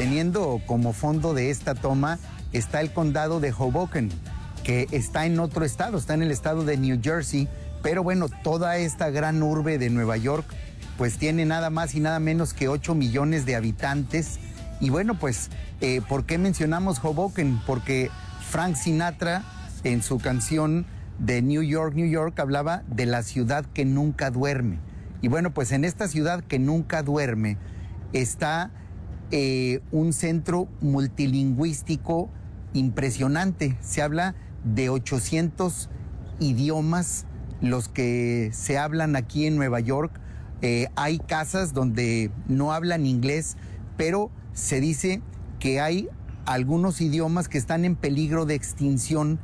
teniendo como fondo de esta toma está el condado de Hoboken, que está en otro estado, está en el estado de New Jersey, pero bueno, toda esta gran urbe de Nueva York pues tiene nada más y nada menos que 8 millones de habitantes. Y bueno, pues, ¿por qué mencionamos Hoboken? Porque Frank Sinatra, en su canción de New York, New York, hablaba de la ciudad que nunca duerme. Y bueno, pues en esta ciudad que nunca duerme está un centro multilingüístico impresionante. Se habla de 800 idiomas los que se hablan aquí en Nueva York. Hay casas donde no hablan inglés, pero se dice que hay algunos idiomas que están en peligro de extinción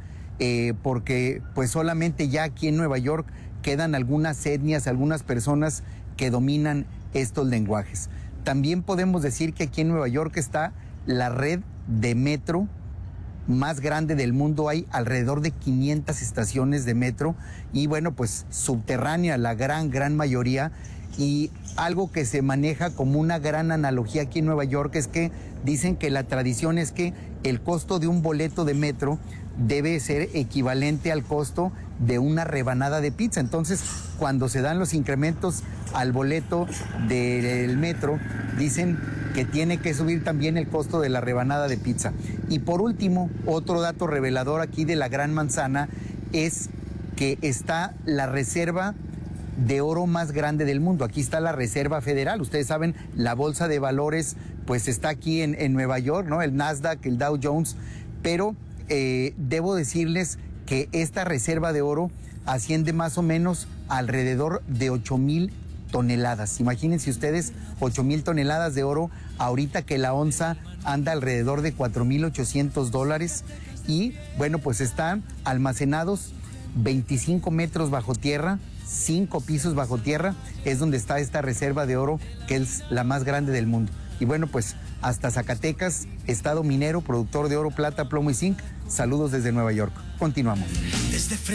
porque pues solamente ya aquí en Nueva York quedan algunas etnias, algunas personas que dominan estos lenguajes. También podemos decir que aquí en Nueva York está la red de metro más grande del mundo. Hay alrededor de 500 estaciones de metro y bueno, pues subterránea la gran mayoría. Y algo que se maneja como una gran analogía aquí en Nueva York es que dicen que la tradición es que el costo de un boleto de metro debe ser equivalente al costo de una rebanada de pizza. Entonces, cuando se dan los incrementos al boleto del metro, dicen que tiene que subir también el costo de la rebanada de pizza. Y por último, otro dato revelador aquí de la Gran Manzana es que está la reserva de oro más grande del mundo. Aquí está la Reserva Federal. Ustedes saben, la bolsa de valores pues está aquí en Nueva York, ¿no? El Nasdaq, el Dow Jones, pero debo decirles que esta reserva de oro asciende más o menos alrededor de 8,000 toneladas. Imagínense ustedes, 8,000 toneladas de oro, ahorita que la onza anda alrededor de $4,800 y bueno, pues están almacenados 25 metros bajo tierra, 5 pisos bajo tierra, es donde está esta reserva de oro que es la más grande del mundo. Y bueno, pues hasta Zacatecas, estado minero, productor de oro, plata, plomo y zinc. Saludos desde Nueva York. Continuamos.